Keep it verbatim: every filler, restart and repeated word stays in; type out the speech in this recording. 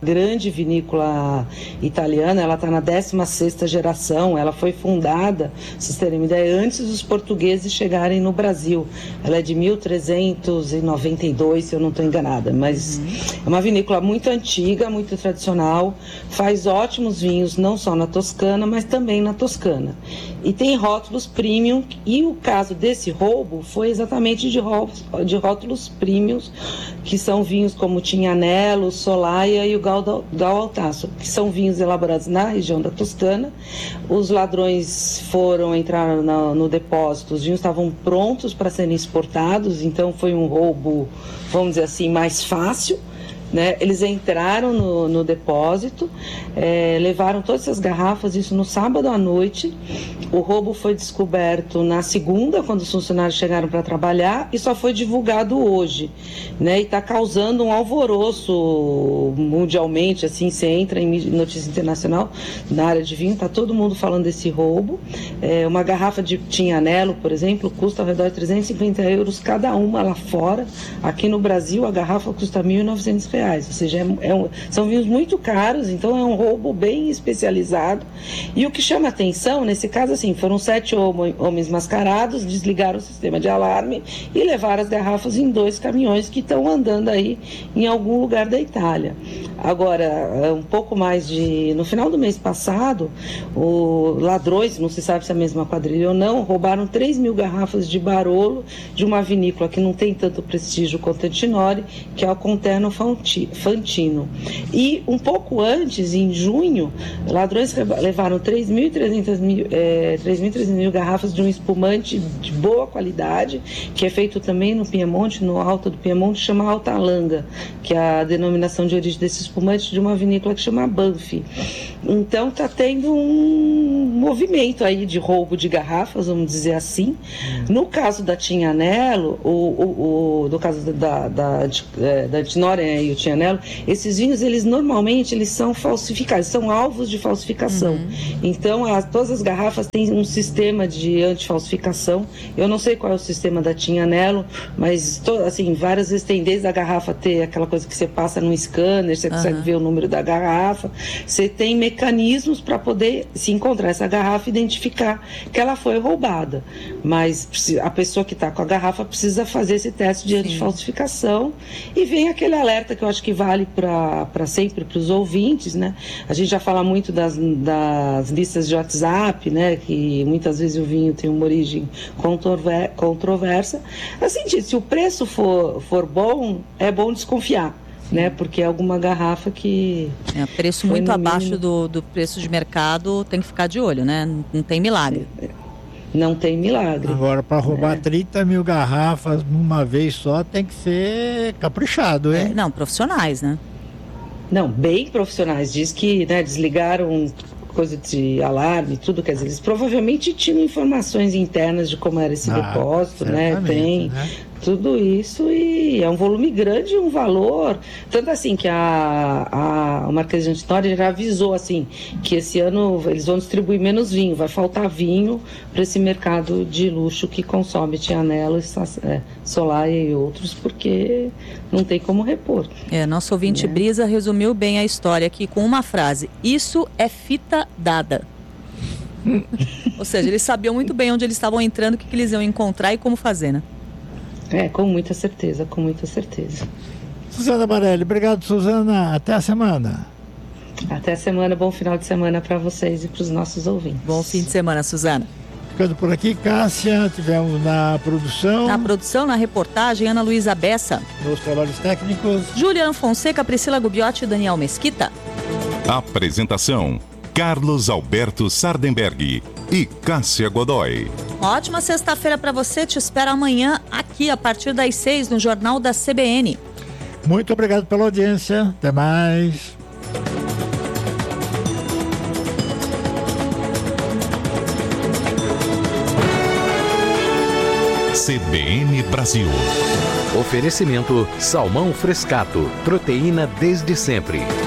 grande vinícola italiana, ela está na décima sexta geração, ela foi fundada, vocês terem uma ideia, antes dos portugueses chegarem no Brasil. Ela é de mil trezentos e noventa e dois, se eu não estou enganada, mas uhum. é uma vinícola muito antiga, muito tradicional, faz ótimos vinhos, não só na Toscana, mas também na Toscana. E tem rótulos premium, e o caso desse roubo foi exatamente de, rótulos, de rótulos premiums, que são vinhos como Tignanello, Solaia e o Gal Altasso, que são vinhos elaborados na região da Toscana. Os ladrões foram entrar no, no depósito, os vinhos estavam prontos para serem exportados, então foi um roubo, vamos dizer assim, mais fácil. Né? Eles entraram no, no depósito, é, levaram todas essas garrafas, isso no sábado à noite. O roubo foi descoberto na segunda, quando os funcionários chegaram para trabalhar, e só foi divulgado hoje, né? E está causando um alvoroço mundialmente, assim, você entra em notícia internacional, na área de vinho, está todo mundo falando desse roubo. É, uma garrafa de Tignanello, por exemplo, custa ao redor de trezentos e cinquenta euros cada uma lá fora. Aqui no Brasil, a garrafa custa mil e novecentos reais. Ou seja, é, é um, são vinhos muito caros, então é um roubo bem especializado. E o que chama atenção, nesse caso, assim, foram sete homens mascarados, desligaram o sistema de alarme e levaram as garrafas em dois caminhões que estão andando aí em algum lugar da Itália. Agora, um pouco mais de... No final do mês passado, os ladrões, não se sabe se é a mesma quadrilha ou não, roubaram três mil garrafas de Barolo de uma vinícola que não tem tanto prestígio quanto a Tinori, que é o Conterno Fantino. E um pouco antes, em junho, ladrões levaram três mil e trezentas mil garrafas de um espumante de boa qualidade, que é feito também no Piemonte, no alto do Piemonte, chama Alta Langa, que é a denominação de origem desse espumante de uma vinícola que chama Banfi. Então está tendo um movimento aí de roubo de garrafas, vamos dizer assim. No caso da Tignanello, o, o, o, no caso da, da, da, da Tinori e o Tignanello, esses vinhos, eles normalmente eles são falsificados, são alvos de falsificação. Uhum. Então, a, todas as garrafas têm um sistema de antifalsificação. Eu não sei qual é o sistema da Tignanello, mas to, assim, várias vezes tem desde a garrafa ter aquela coisa que você passa num scanner, você uhum. consegue ver o número da garrafa, você tem mecanismos para poder se encontrar essa garrafa e identificar que ela foi roubada. Mas a pessoa que está com a garrafa precisa fazer esse teste de antifalsificação e vem aquele alerta que eu acho que vale para sempre para os ouvintes, né? A gente já fala muito das, das listas de WhatsApp, né? Que muitas vezes o vinho tem uma origem controver, controversa. Assim, se o preço for, for bom, é bom desconfiar. Né, porque é alguma garrafa que... É, preço muito abaixo do, do preço de mercado, tem que ficar de olho, né? Não tem milagre. Não tem milagre. Agora, para roubar é. trinta mil garrafas numa vez só, tem que ser caprichado, hein? É, não, profissionais, né? Não, bem profissionais. Diz que, né, desligaram coisa de alarme, tudo, quer dizer, eles provavelmente tinham informações internas de como era esse ah, depósito, né? Tem... Né? Tudo isso, e é um volume grande, um valor, tanto assim que a, a, a Marquesa de Antinori já avisou assim, que esse ano eles vão distribuir menos vinho, vai faltar vinho para esse mercado de luxo que consome Tignanello, é, Solaia e outros, porque não tem como repor. É, nosso ouvinte né? Brisa resumiu bem a história aqui com uma frase: isso é fita dada. Ou seja, eles sabiam muito bem onde eles estavam entrando, o que, que eles iam encontrar e como fazer, né? É, com muita certeza, com muita certeza. Suzana Barelli, obrigado, Suzana. Até a semana. Até a semana, bom final de semana para vocês e para os nossos ouvintes. Bom fim de semana, Suzana. Ficando por aqui, Cássia, tivemos na produção. Na produção, na reportagem, Ana Luísa Bessa. Nos trabalhos técnicos, Juliana Fonseca, Priscila Gubiotti e Daniel Mesquita. Apresentação: Carlos Alberto Sardenberg e Cássia Godoy. Ótima sexta-feira para você, te espero amanhã aqui a partir das seis no Jornal da C B N. Muito obrigado pela audiência, até mais. C B N Brasil. Oferecimento Salmão Frescato, proteína desde sempre.